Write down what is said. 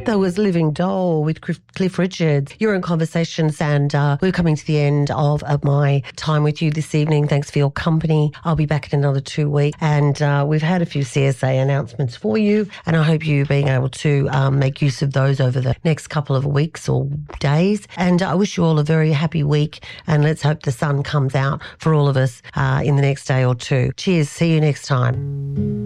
That was Living Doll with Cliff Richards. You're in Conversations, and we're coming to the end of my time with you this evening. Thanks for your company. I'll be back in another 2 weeks, and we've had a few CSA announcements for you, and I hope you're being able to make use of those over the next couple of weeks or days. And I wish you all a very happy week, and let's hope the sun comes out for all of us in the next day or two. Cheers. See you next time.